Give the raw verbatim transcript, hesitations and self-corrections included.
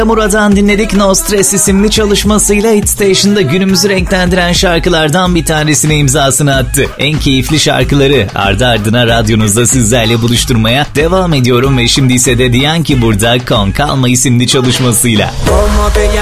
Mura'dan dinledik. No Stress isimli çalışmasıyla Hit Station'da günümüzü renklendiren şarkılardan bir tanesine imzasını attı. En keyifli şarkıları ardı ardına radyonuzda sizlerle buluşturmaya devam ediyorum ve şimdi ise de Diyan ki burada Kon Kalma isimli çalışmasıyla.